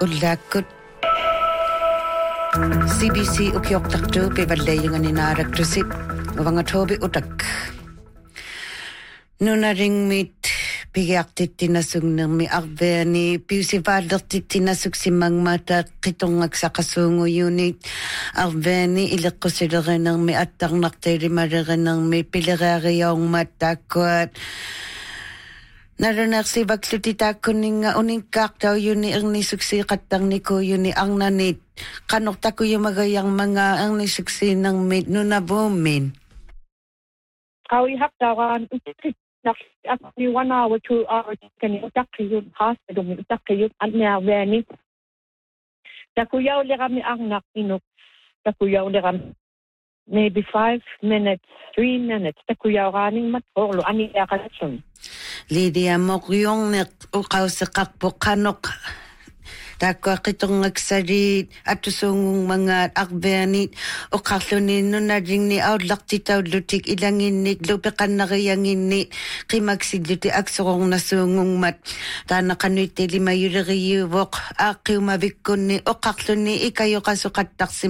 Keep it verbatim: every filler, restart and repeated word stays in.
Ullakut C B C ukioktaktu pivallayungan inaraktusip wangatobi utak. Nunaring mit pigiaktit tinasung mi arveni piusivallertit tinasuk simangmata qitongak saqasungu unit arveni iliqqusilerenang mi attarnartailimalerenang mi pilereariyaung mattakuat Narunaksi baklutitakuninga uningkaktaw yuni ang nisuksi katang niko yuni ang nanit. Kanok tako yung magayang mga ang nisuksi ng mit nunabumin. Kawi haktawan at ni one hour, two hours kan utak yun hospital mi utak yun at niya veni. Takuyaw le kami ang nakinok. Takuyaw le kami maybe five minutes, three minutes. Takuyaw kaning matolo ani akalatsun. Lydia mokyong nek ukaw sa kakpo kanok. Dako kitong agsarit at usungong mga akbenit o kaklunin no na ring ni outlook titaw lutik ilangin ni lupikan na kayangin ni kimagsigluti aksong nasungong mat. Tana kanuiti lima yuriyuwok akiw mabikon ni o kakluni ikayo kasukat taksi